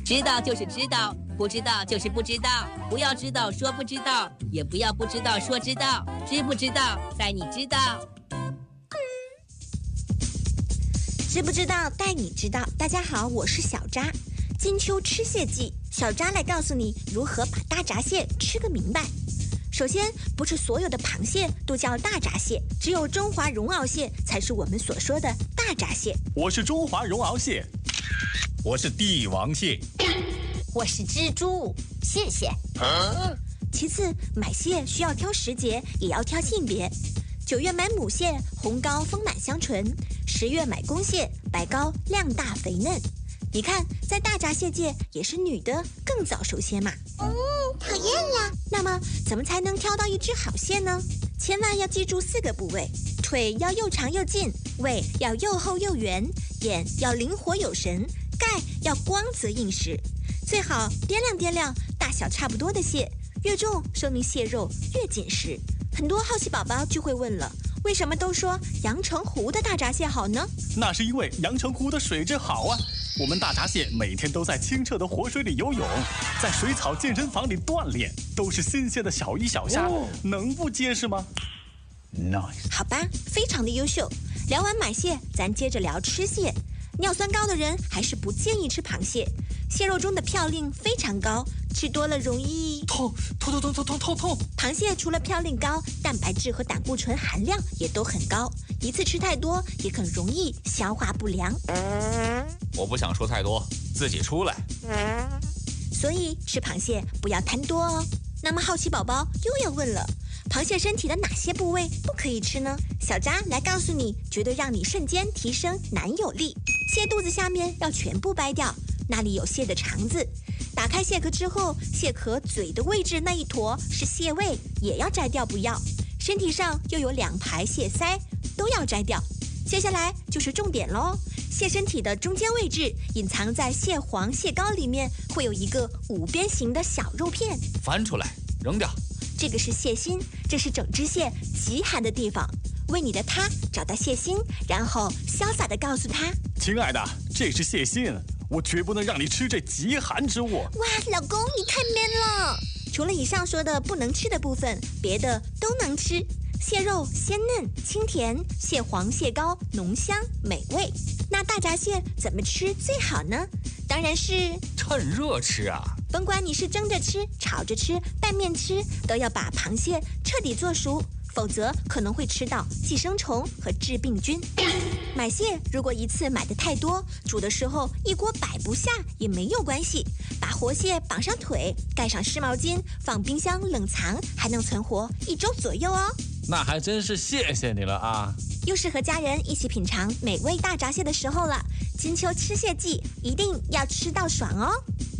知道就是知道，不知道就是不知道。不要知道说不知道，也不要不知道说知道。知不知道，在你知道。 知不知道，带你知道。大家好，我是小扎。金秋吃蟹季，小扎来告诉你如何把大闸蟹吃个明白。首先，不是所有的螃蟹都叫大闸蟹，只有中华绒螯蟹才是我们所说的大闸蟹。 我是中华绒螯蟹，我是帝王蟹， 我是蜘蛛，谢谢。 其次，买蟹需要挑时节，也要挑性别。9月买母蟹，红膏丰满香醇；10月买公蟹，白膏量大肥嫩。你看，在大闸蟹界也是女的更早熟些嘛。 讨厌了。 那么，怎么才能挑到一只好蟹呢？千万要记住4个部位：腿要又长又劲，胃要又厚又圆，眼要灵活有神，盖要光泽硬实。最好掂量掂量，大小差不多的蟹，越重说明蟹肉越紧实。很多好奇宝宝就会问了，为什么都说阳澄湖的大闸蟹好呢？ 那是因为阳澄湖的水质好啊。我们大闸蟹每天都在清澈的活水里游泳，在水草健身房里锻炼，都是新鲜的小鱼小虾，能不结实吗？ Nice。 好吧，非常的优秀。聊完买蟹，咱接着聊吃蟹。尿酸高的人还是不建议吃螃蟹，蟹肉中的嘌呤非常高，吃多了容易痛。 螃蟹除了嘌呤高，蛋白质和胆固醇含量也都很高，一次吃太多也很容易消化不良。 我不想说太多，自己出来。 所以吃螃蟹不要贪多哦。那么好奇宝宝又要问了，螃蟹身体的哪些部位不可以吃呢？小扎来告诉你，绝对让你瞬间提升男友力。蟹肚子下面要全部掰掉，那里有蟹的肠子。打开蟹壳之后，蟹壳嘴的位置那一坨是蟹胃，也要摘掉不要。身体上又有2排蟹鳃，都要摘掉。接下来就是重点咯，蟹身体的中间位置隐藏在蟹黄、蟹膏里面，会有一个5边形的小肉片， 翻出来扔掉。 这个是蟹心，这是整只蟹极寒的地方。为你的他找到蟹心，然后潇洒地告诉他： 亲爱的，这是蟹心，我绝不能让你吃这极寒之物。 哇，老公你太 man 了！除了以上说的不能吃的部分，别的都能吃。蟹肉鲜嫩清甜，蟹黄蟹膏浓香美味。那大闸蟹怎么吃最好呢？当然是趁热吃啊！ 甭管你是蒸着吃、炒着吃、拌面吃，都要把螃蟹彻底做熟，否则可能会吃到寄生虫和致病菌。买蟹如果一次买的太多，煮的时候一锅摆不下也没有关系，把活蟹绑上腿，盖上湿毛巾，放冰箱冷藏，还能存活1周左右哦。 那还真是谢谢你了啊！ 又是和家人一起品尝美味大闸蟹的时候了，金秋吃蟹季一定要吃到爽哦。